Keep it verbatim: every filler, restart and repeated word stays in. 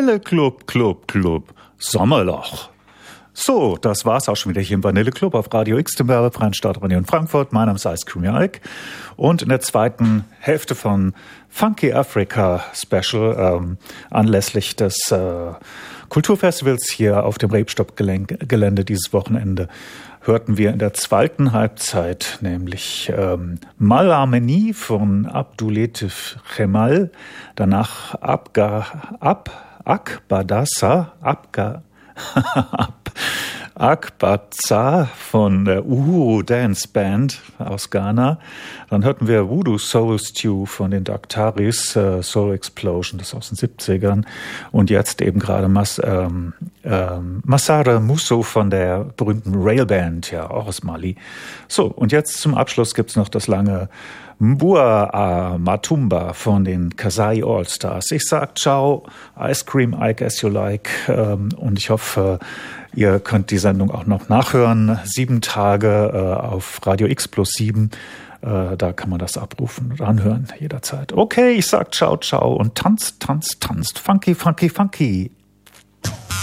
Vanilleclub, Club, Club, Sommerloch. So, das war's auch schon wieder hier im Vanilleclub auf Radio X, dem werbefreien Stadtradio in Frankfurt. Mein Name ist Ice Cream Ike. Und in der zweiten Hälfte von Funky Africa Special, ähm, anlässlich des äh, Kulturfestivals hier auf dem Rebstock-Gelände dieses Wochenende, hörten wir in der zweiten Halbzeit nämlich ähm, Malameni von Abdulatif Kemal, danach Abga, Ab, Akbadassa, Abga, Ab, Akbaza von der Uhuru Dance Band aus Ghana. Dann hörten wir Voodoo Soul Stew von den Daktaris, äh, Soul Explosion, das aus den siebzigern. Und jetzt eben gerade Mas, ähm, ähm, Masara Musso von der berühmten Rail Band, ja, auch aus Mali. So, und jetzt zum Abschluss gibt's noch das lange Mbua Matumba von den Kasai All-Stars. Ich sag ciao, Ice Cream Ike as you like, ähm, und ich hoffe, ihr könnt die Sendung auch noch nachhören. Sieben Tage äh, auf Radio X plus sieben. Äh, da kann man das abrufen und anhören jederzeit. Okay, ich sag ciao, ciao und tanzt, tanzt, tanzt. Funky, funky, funky.